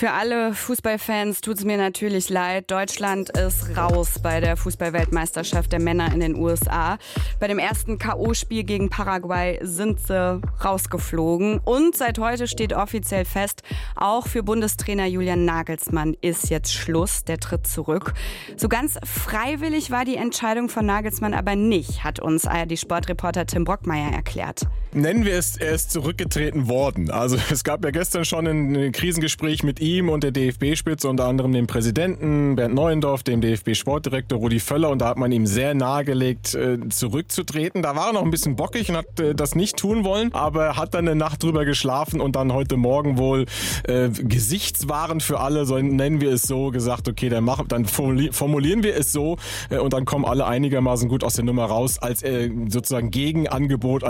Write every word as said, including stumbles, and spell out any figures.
Für alle Fußballfans tut es mir natürlich leid. Deutschland ist raus bei der Fußballweltmeisterschaft der Männer in den U S A. Bei dem ersten K O-Spiel gegen Paraguay sind sie rausgeflogen. Und seit heute steht offiziell fest, auch für Bundestrainer Julian Nagelsmann ist jetzt Schluss. Der tritt zurück. So ganz freiwillig war die Entscheidung von Nagelsmann aber nicht, hat uns A R D-Sportreporter Tim Brockmeier erklärt. Nennen wir es, er ist zurückgetreten worden. Also es gab ja gestern schon ein Krisengespräch mit ihm und der D F B-Spitze, unter anderem dem Präsidenten Bernd Neuendorf, dem D F B-Sportdirektor Rudi Völler, und da hat man ihm sehr nahegelegt, zurückzutreten. Da war er noch ein bisschen bockig und hat das nicht tun wollen, aber hat dann eine Nacht drüber geschlafen und dann heute Morgen wohl äh, gesichtswahrend für alle, so nennen wir es so, gesagt, okay, dann, machen, dann formulieren wir es so äh, und dann kommen alle einigermaßen gut aus der Nummer raus, als äh, sozusagen Gegenangebot,